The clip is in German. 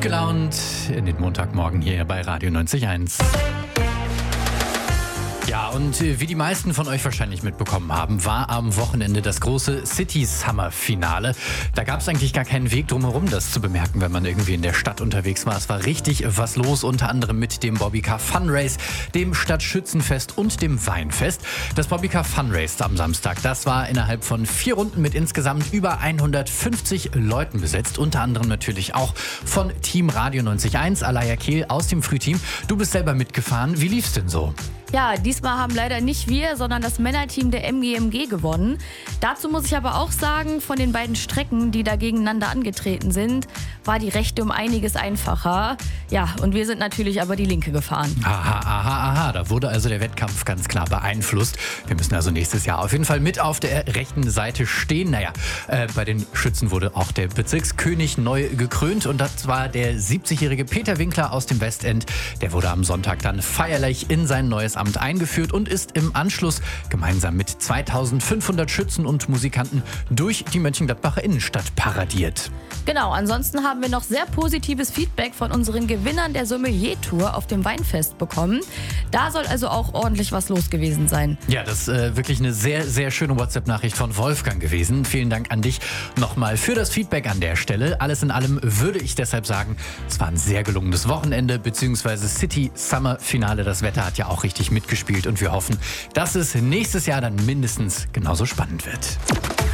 gelaunt in den Montagmorgen hier bei Radio 90.1. Ja, und wie die meisten von euch wahrscheinlich mitbekommen haben, war am Wochenende das große City Summer Finale. Da gab es eigentlich gar keinen Weg drumherum, das zu bemerken, wenn man irgendwie in der Stadt unterwegs war. Es war richtig was los, unter anderem mit dem Bobbycar Fun Race, dem Stadtschützenfest und dem Weinfest. Das Bobbycar Fun Race am Samstag, das war innerhalb von 4 Runden mit insgesamt über 150 Leuten besetzt. Unter anderem natürlich auch von Team Radio 90.1, Alaya Kehl aus dem Frühteam. Du bist selber mitgefahren. Wie lief's denn so? Ja, diesmal haben leider nicht wir, sondern das Männerteam der MGMG gewonnen. Dazu muss ich aber auch sagen, von den beiden Strecken, die da gegeneinander angetreten sind, war die rechte um einiges einfacher. Ja, und wir sind natürlich aber die linke gefahren. Aha. Da wurde also der Wettkampf ganz klar beeinflusst. Wir müssen also nächstes Jahr auf jeden Fall mit auf der rechten Seite stehen. Bei den Schützen wurde auch der Bezirkskönig neu gekrönt. Und das war der 70-jährige Peter Winkler aus dem Westend. Der wurde am Sonntag dann feierlich in sein neues Amt eingeführt und ist im Anschluss gemeinsam mit 2500 Schützen und Musikanten durch die Mönchengladbacher Innenstadt paradiert. Genau, ansonsten haben wir noch sehr positives Feedback von unseren Gewinnern der Sommelier-Tour auf dem Weinfest bekommen. Da soll also auch ordentlich was los gewesen sein. Ja, das ist wirklich eine sehr, sehr schöne WhatsApp-Nachricht von Wolfgang gewesen. Vielen Dank an dich nochmal für das Feedback an der Stelle. Alles in allem würde ich deshalb sagen, es war ein sehr gelungenes Wochenende bzw. City Summer Finale. Das Wetter hat ja auch richtig mitgespielt und wir hoffen, dass es nächstes Jahr dann mindestens genauso spannend wird.